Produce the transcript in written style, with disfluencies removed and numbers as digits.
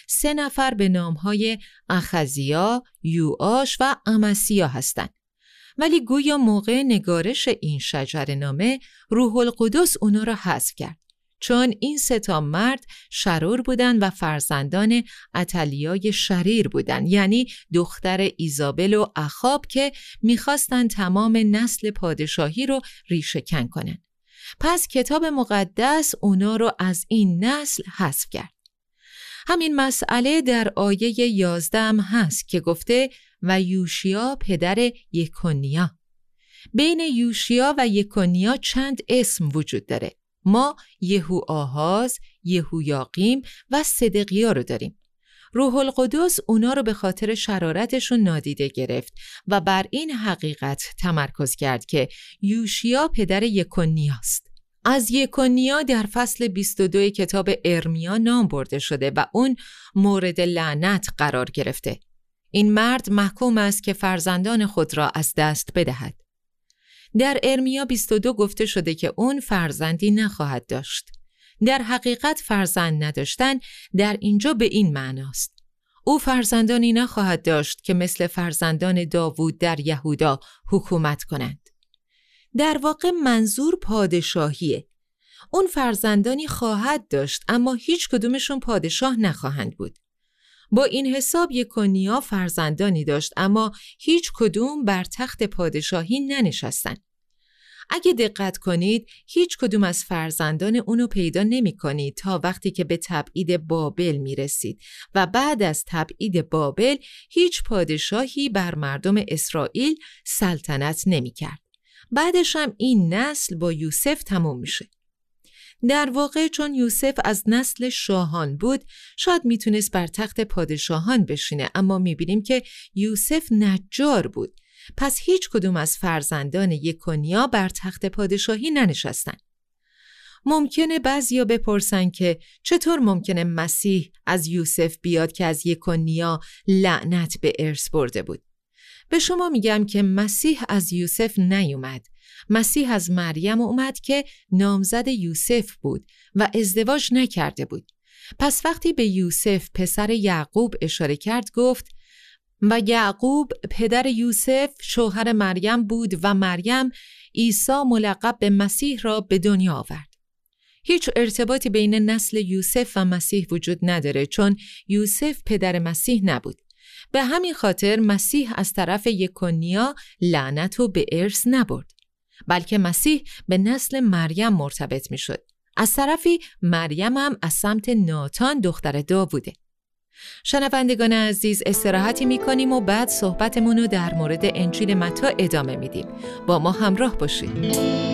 3 نفر به نامهای اخزیا، یوآش و امسیا هستند. ولی گویا موقع نگارش این شجره‌نامه روح القدس اونا را حذف کرد، چون این 3 مرد شرور بودن و فرزندان اتلیای شریر بودن، یعنی دختر ایزابل و اخاب که میخواستن تمام نسل پادشاهی رو ریشه‌کن کنن. پس کتاب مقدس اونا رو از این نسل حذف کرد. همین مسئله در آیه 11 هم هست که گفته و یوشیا پدر یکونیا. بین یوشیا و یکونیا چند اسم وجود داره. ما یهوآحاز، یهویاقیم و صدقیا رو داریم. روح القدس اونا رو به خاطر شرارتشون نادیده گرفت و بر این حقیقت تمرکز کرد که یوشیا پدر یکونیاست. از یکونیا در فصل 22 کتاب ارمیا نام برده شده و اون مورد لعنت قرار گرفته. این مرد محکوم است که فرزندان خود را از دست بدهد. در ارمیا 22 گفته شده که اون فرزندی نخواهد داشت. در حقیقت فرزند نداشتن در اینجا به این معناست: او فرزندانی نخواهد داشت که مثل فرزندان داوود در یهودا حکومت کنند. در واقع منظور پادشاهیه. اون فرزندانی خواهد داشت اما هیچ کدومشون پادشاه نخواهند بود. با این حساب یکونیا فرزندانی داشت اما هیچ کدوم بر تخت پادشاهی ننشستند. اگه دقت کنید هیچ کدوم از فرزندان اونو پیدا نمی کنید تا وقتی که به تبعید بابل می رسید و بعد از تبعید بابل هیچ پادشاهی بر مردم اسرائیل سلطنت نمی کرد. بعدش هم این نسل با یوسف تموم میشه. در واقع چون یوسف از نسل شاهان بود شاید میتونست بر تخت پادشاهان بشینه، اما میبینیم که یوسف نجار بود. پس هیچ کدوم از فرزندان یکونیا بر تخت پادشاهی ننشستن. ممکنه بعضیا بپرسن که چطور ممکنه مسیح از یوسف بیاد که از یکونیا لعنت به ارث برده بود؟ به شما میگم که مسیح از یوسف نیومد. مسیح از مریم اومد که نامزد یوسف بود و ازدواج نکرده بود. پس وقتی به یوسف پسر یعقوب اشاره کرد گفت و یعقوب پدر یوسف شوهر مریم بود و مریم عیسی ملقب به مسیح را به دنیا آورد. هیچ ارتباطی بین نسل یوسف و مسیح وجود نداره چون یوسف پدر مسیح نبود. به همین خاطر مسیح از طرف یکونیا لعنت رو به ارث نبرد، بلکه مسیح به نسل مریم مرتبط می شد. از طرفی مریم هم از سمت ناتان دختر داووده. شنوندگان عزیز، استراحتی می کنیم و بعد صحبتمون رو در مورد انجیل متی ادامه میدیم. با ما همراه باشید.